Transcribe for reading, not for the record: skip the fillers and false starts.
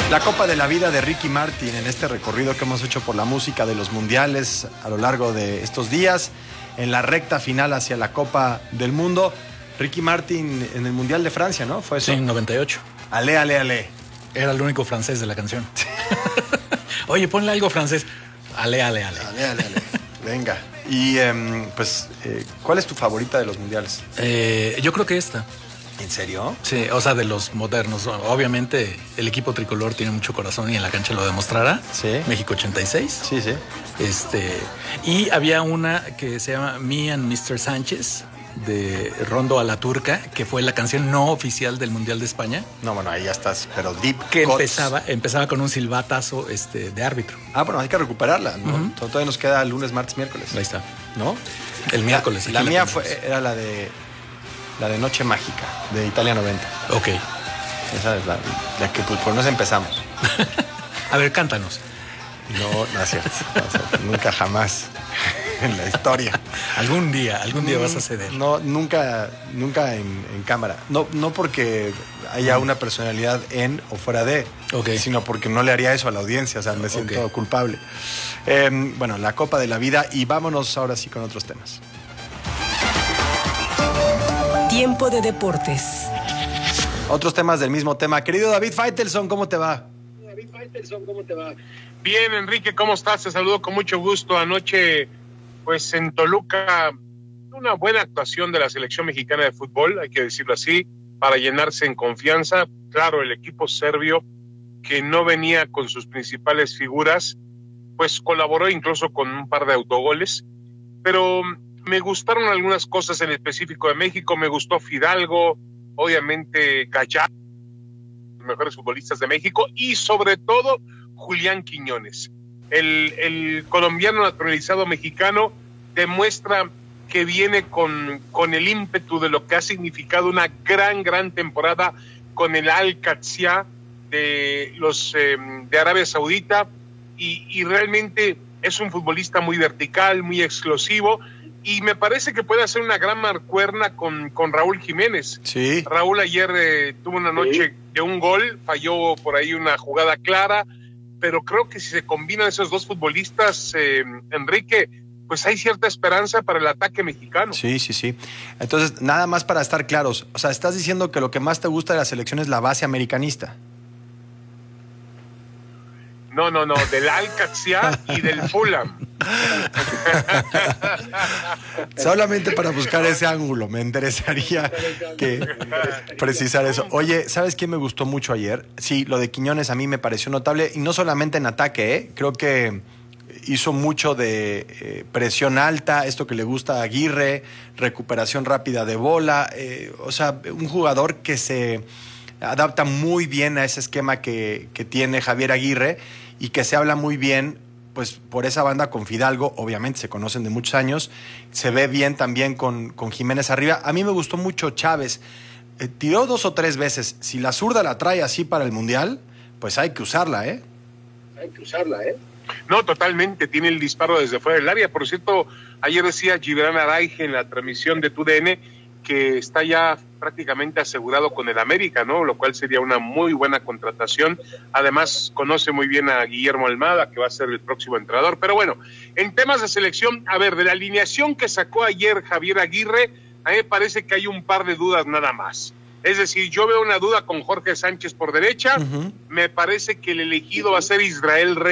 La Copa de la Vida de Ricky Martin en este recorrido que hemos hecho por la música de los mundiales a lo largo de estos días, en la recta final hacia la Copa del Mundo. Ricky Martin en el Mundial de Francia, ¿no? ¿Fue eso? Sí, en 98. Ale, ale, ale. Era el único francés de la canción. Oye, ponle algo francés. Ale, ale, ale. Ale, ale, ale. Venga. Y ¿cuál es tu favorita de los mundiales? Yo creo que esta. ¿En serio? Sí, o sea, de los modernos. Obviamente, el equipo tricolor tiene mucho corazón y en la cancha lo demostrará. Sí. México 86. Sí, sí. Y había una que se llama Me and Mr. Sánchez, de Rondo a la Turca, que fue la canción no oficial del Mundial de España. No, bueno, ahí ya estás, pero deep que cuts. empezaba con un silbatazo de árbitro. Ah, bueno, hay que recuperarla, ¿no? Todavía nos queda lunes, martes, miércoles. Ahí está. ¿No? El miércoles. La mía era la de Noche Mágica, de Italia 90. Ok. Esa es la que pues, por nos empezamos. A ver, cántanos. No es cierto. Nunca jamás en la historia. Algún día vas a ceder. No, nunca en cámara. No porque haya una personalidad en o fuera de, sino porque no le haría eso a la audiencia. O sea, me siento culpable. Bueno, la Copa de la Vida, y vámonos ahora sí con otros temas. Tiempo de deportes. Otros temas del mismo tema. Querido David Faitelson, ¿cómo te va? Bien, Enrique, ¿cómo estás? Te saludo con mucho gusto. Anoche, pues en Toluca, una buena actuación de la selección mexicana de fútbol, hay que decirlo así, para llenarse en confianza. Claro, el equipo serbio, que no venía con sus principales figuras, pues colaboró incluso con un par de autogoles, pero me gustaron algunas cosas en específico de México. Me gustó Fidalgo, obviamente Gallardo, los mejores futbolistas de México, y sobre todo Julián Quiñones. El colombiano naturalizado mexicano demuestra que viene con el ímpetu de lo que ha significado una gran temporada con el Al-Qadsiya de Arabia Saudita, y realmente es un futbolista muy vertical, muy explosivo, y me parece que puede hacer una gran mancuerna con Raúl Jiménez. Sí. Raúl ayer tuvo una noche de un gol, falló por ahí una jugada clara, pero creo que si se combinan esos dos futbolistas, Enrique, pues hay cierta esperanza para el ataque mexicano. Sí. Entonces, nada más para estar claros, o sea, estás diciendo que lo que más te gusta de la selección es la base americanista. No, del Al-Qadsiya y del Fulham. Solamente para buscar ese ángulo, me interesaría que precisar eso. Oye, ¿sabes quién me gustó mucho ayer? Sí, lo de Quiñones a mí me pareció notable, y no solamente en ataque, creo que hizo mucho de presión alta, esto que le gusta a Aguirre, recuperación rápida de bola, o sea, un jugador que se adapta muy bien a ese esquema que tiene Javier Aguirre, y que se habla muy bien, pues por esa banda con Fidalgo, obviamente se conocen de muchos años, se ve bien también con Jiménez arriba. A mí me gustó mucho Chávez, tiró 2 o 3 veces. Si la zurda la trae así para el Mundial, pues hay que usarla, ¿eh? No, totalmente, tiene el disparo desde fuera del área. Por cierto, ayer decía Gibran Araige en la transmisión de TUDN que está ya prácticamente asegurado con el América, ¿no? Lo cual sería una muy buena contratación. Además, conoce muy bien a Guillermo Almada, que va a ser el próximo entrenador. Pero bueno, en temas de selección, a ver, de la alineación que sacó ayer Javier Aguirre, a mí me parece que hay un par de dudas nada más. Es decir, yo veo una duda con Jorge Sánchez por derecha. Me parece que el elegido va a ser Israel Reyes.